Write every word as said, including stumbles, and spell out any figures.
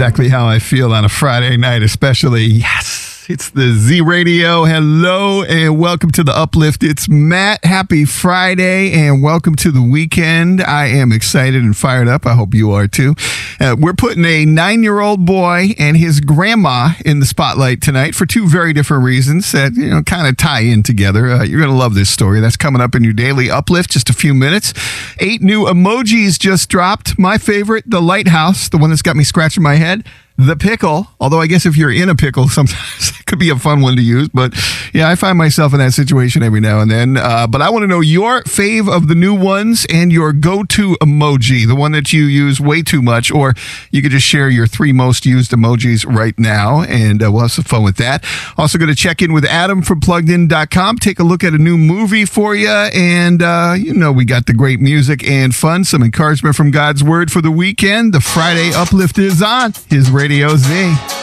exactly how I feel on a Friday night, especially. Yes. It's the Z Radio. Hello and welcome to the Uplift. It's Matt. Happy Friday and welcome to the weekend. I am excited and fired up. I hope you are too. Uh, we're putting a nine-year-old boy and his grandma in the spotlight tonight for two very different reasons that, you know, kind of tie in together. Uh, you're going to love this story. That's coming up in your daily Uplift, just a few minutes. Eight new emojis just dropped. My favorite, the lighthouse, the one that's got me scratching my head. The pickle, although I guess if you're in a pickle, sometimes it could be a fun one to use. But yeah, I find myself in that situation every now and then. Uh, but I want to know your fave of the new ones and your go-to emoji, the one that you use way too much, or you could just share your three most used emojis right now, and uh, we'll have some fun with that. Also going to check in with Adam from plugged in dot com, take a look at a new movie for you, and uh, you know we got the great music and fun, some encouragement from God's Word for the weekend. The Friday Uplift is on his Radio Z.